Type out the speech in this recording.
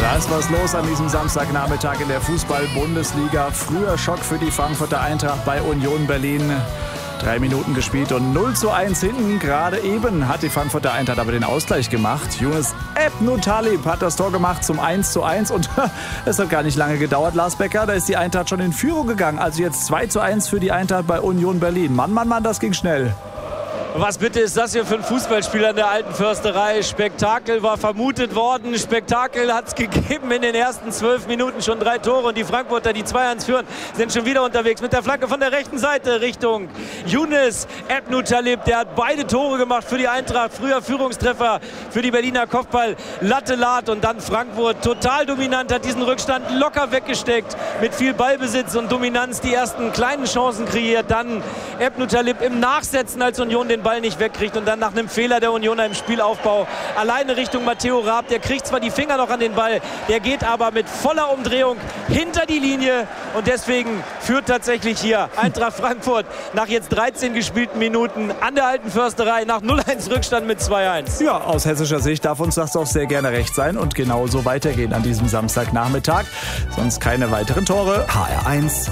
Da ist was los an diesem Samstagnachmittag in der Fußball-Bundesliga. Früher Schock für die Frankfurter Eintracht bei Union Berlin. 3 Minuten gespielt und 0:1 hinten. Gerade eben hat die Frankfurter Eintracht aber den Ausgleich gemacht. Younes Ebnou-Taleb hat das Tor gemacht zum 1:1 und es hat gar nicht lange gedauert, Lars Becker. Da ist die Eintracht schon in Führung gegangen. Also jetzt 2:1 für die Eintracht bei Union Berlin. Mann, das ging schnell. Was bitte ist das hier für ein Fußballspieler in der alten Försterei? Spektakel war vermutet worden. Spektakel hat es gegeben in den ersten 12 Minuten. Schon 3 Tore und die Frankfurter, die 2:1 führen, sind schon wieder unterwegs mit der Flanke von der rechten Seite Richtung Younes Ebnou-Taleb. Der hat beide Tore gemacht für die Eintracht. Früher Führungstreffer für die Berliner Kopfball. Latte Lat und dann Frankfurt total dominant, hat diesen Rückstand locker weggesteckt. Mit viel Ballbesitz und Dominanz die ersten kleinen Chancen kreiert. Dann Ebnou-Taleb im Nachsetzen, als Union den Ball nicht wegkriegt und dann nach einem Fehler der Unioner im Spielaufbau alleine Richtung Matteo Raab. Der kriegt zwar die Finger noch an den Ball, der geht aber mit voller Umdrehung hinter die Linie und deswegen führt tatsächlich hier Eintracht Frankfurt nach jetzt 13 gespielten Minuten an der alten Försterei nach 0:1 Rückstand mit 2:1. Ja, aus hessischer Sicht darf uns das auch sehr gerne recht sein und genauso weitergehen an diesem Samstagnachmittag. Sonst keine weiteren Tore. HR1